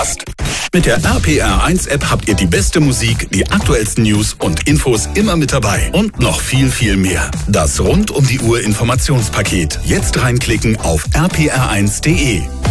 Mit der RPR1-App habt ihr die beste Musik, die aktuellsten News und Infos immer mit dabei. Und noch viel, viel mehr. Das Rund-um-die-Uhr-Informationspaket. Jetzt reinklicken auf rpr1.de.